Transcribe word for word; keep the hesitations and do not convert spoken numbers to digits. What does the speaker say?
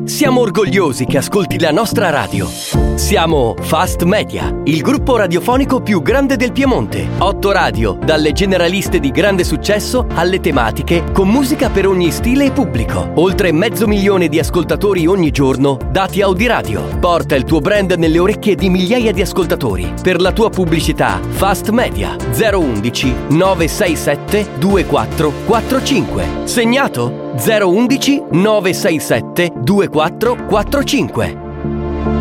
Siamo orgogliosi che ascolti la nostra radio. Siamo Fast Media, il gruppo radiofonico più grande del Piemonte. Otto radio, dalle generaliste di grande successo alle tematiche, con musica per ogni stile e pubblico. Oltre mezzo milione di ascoltatori ogni giorno, dati Audiradio. Porta il tuo brand nelle orecchie di migliaia di ascoltatori. Per la tua pubblicità, Fast Media zero undici nove sei sette due quattro quattro cinque. Segnato? zero undici nove sei sette due quattro quattro cinque.